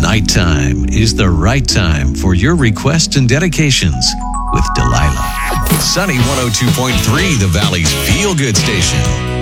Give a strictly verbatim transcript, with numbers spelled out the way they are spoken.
Nighttime is the right time for your requests and dedications with Delilah. Sunny one oh two point three, the Valley's feel-good station.